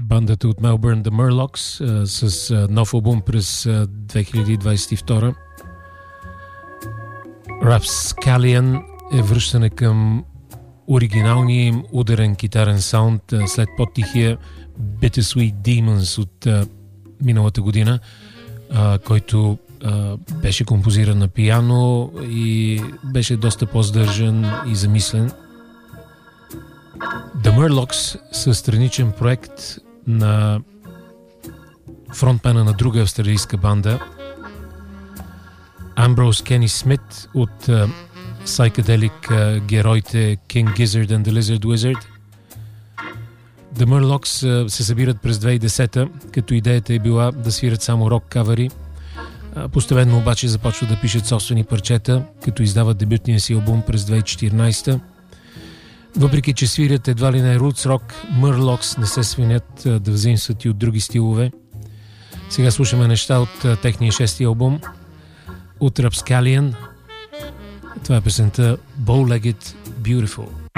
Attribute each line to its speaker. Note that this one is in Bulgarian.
Speaker 1: бандата от Мелбърн The Murlocs с нов албум през 2022. Rapscallion е връщане към оригиналния им ударен китарен саунд след по-тихия Bittersweet Demons от миналата година, който беше композиран на пиано и беше доста по-здържан и замислен. The Murlocs са страничен проект на фронтмена на друга австралийска банда Ambrose Kenny Smith от psychedelic героите King Gizzard and the Lizard Wizard. The Murlocs се събират през 2010-та, като идеята е била да свират само рок кавери. Постепенно обаче започват да пишат собствени парчета, като издават дебютния си албум през 2014-та. Въпреки че свирят едва ли не roots rock, Murlocs не се свинят да взаимстват и от други стилове. Сега слушаме неща от техния шести албум, от Rapscallion. Това е песента Bow-Legged Beautiful.